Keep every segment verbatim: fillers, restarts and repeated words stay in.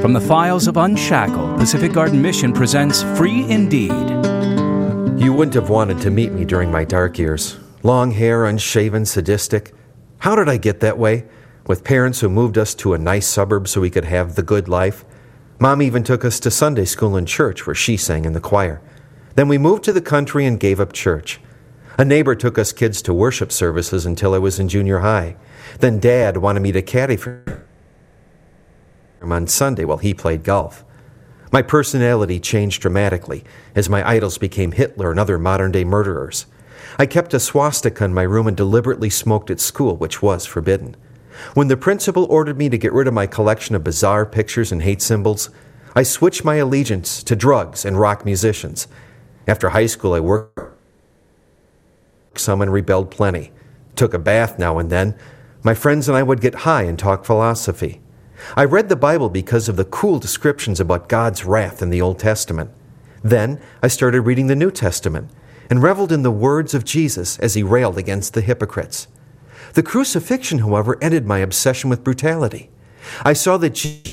From the files of Unshackled, Pacific Garden Mission presents Free Indeed. You wouldn't have wanted to meet me during my dark years. Long hair, unshaven, sadistic. How did I get that way? With parents who moved us to a nice suburb so we could have the good life. Mom even took us to Sunday school and church where she sang in the choir. Then we moved to the country and gave up church. A neighbor took us kids to worship services until I was in junior high. Then Dad wanted me to caddy for him on Sunday while he played golf. My personality changed dramatically as my idols became Hitler and other modern-day murderers. I kept a swastika in my room and deliberately smoked at school, which was forbidden. When the principal ordered me to get rid of my collection of bizarre pictures and hate symbols, I switched my allegiance to drugs and rock musicians. After high school, I worked some and rebelled plenty. Took a bath now and then. My friends and I would get high and talk philosophy. I read the Bible because of the cool descriptions about God's wrath in the Old Testament. Then I started reading the New Testament and reveled in the words of Jesus as he railed against the hypocrites. The crucifixion, however, ended my obsession with brutality. I saw that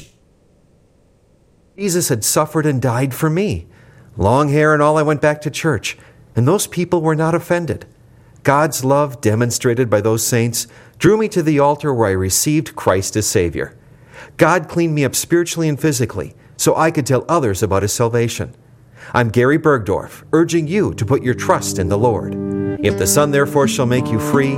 Jesus had suffered and died for me. Long hair and all, I went back to church, and those people were not offended. God's love, demonstrated by those saints, drew me to the altar where I received Christ as Savior. God cleaned me up spiritually and physically so I could tell others about His salvation. I'm Gary Bergdorf, urging you to put your trust in the Lord. If the Son therefore shall make you free,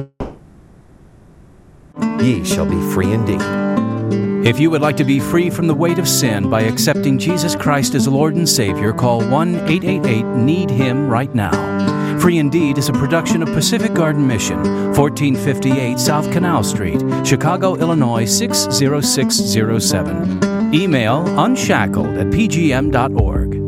ye shall be free indeed. If you would like to be free from the weight of sin by accepting Jesus Christ as Lord and Savior, call one eight eight eight need him right now. Free Indeed is a production of Pacific Garden Mission, fourteen fifty-eight South Canal Street, Chicago, Illinois six zero six zero seven. Email unshackled at p g m dot org.